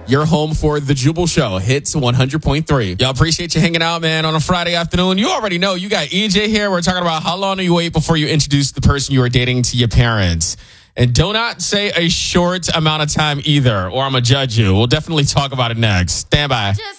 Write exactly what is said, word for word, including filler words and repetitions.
Your home for The Jubal Show, Hits one hundred point three. Y'all, appreciate you hanging out, man, on a Friday afternoon. You already know, you got E J here. We're talking about how long do you wait before you introduce the person you are dating to your parents. And do not say a short amount of time either, or I'm going to judge you. We'll definitely talk about it next. Stand by. Just